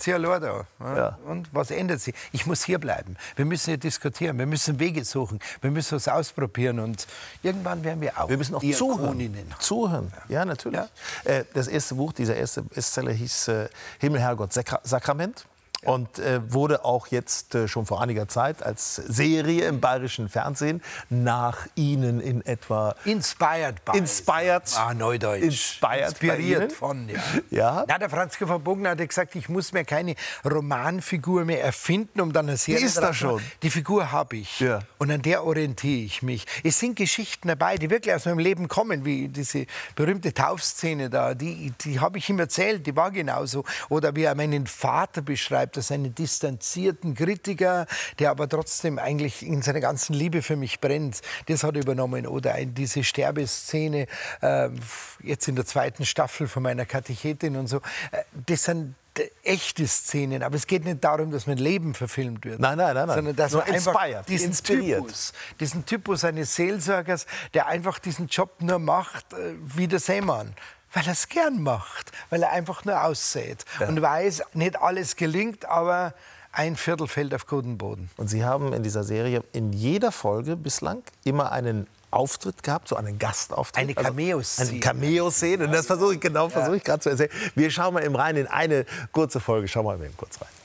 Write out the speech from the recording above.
sie allein da. Ja. Und was ändert sich? Ich muss hier bleiben. Wir müssen hier diskutieren. Wir müssen Wege suchen. Wir müssen was ausprobieren. Und irgendwann werden wir auch. Wir müssen auch zuhören. Ja, natürlich. Ja. Das erste Buch, dieser erste Bestseller hieß Himmel, Herrgott, Sakrament. Und wurde auch jetzt schon vor einiger Zeit als Serie im bayerischen Fernsehen nach Ihnen in etwa... Inspired by. Neudeutsch. Inspiriert von, ja. Ja. Na, der Franz Christoph Bogner hat gesagt, ich muss mir keine Romanfigur mehr erfinden, um dann eine Serie... Die ist da schon. Die Figur habe ich. Ja. Und an der orientiere ich mich. Es sind Geschichten dabei, die wirklich aus meinem Leben kommen, wie diese berühmte Taufszene da. Die habe ich ihm erzählt, die war genauso. Oder wie er meinen Vater beschreibt, als einen distanzierten Kritiker, der aber trotzdem eigentlich in seiner ganzen Liebe für mich brennt. Das hat er übernommen. Oder diese Sterbeszene jetzt in der 2. Staffel von meiner Katechetin und so. Das sind echte Szenen, aber es geht nicht darum, dass mein Leben verfilmt wird. Nein. Sondern dass nur man einfach inspiriert. Diesen Typus eines Seelsorgers, der einfach diesen Job nur macht wie der Seemann. Weil er es gern macht, weil er einfach nur aussät und weiß, nicht alles gelingt, aber ein Viertel fällt auf guten Boden. Und Sie haben in dieser Serie in jeder Folge bislang immer einen Auftritt gehabt, so einen Gastauftritt. Eine Cameo-Szene. Eine Cameo-Szene, das versuche ich gerade zu erzählen. Wir schauen mal eben rein in eine kurze Folge. Schauen wir mal eben kurz rein.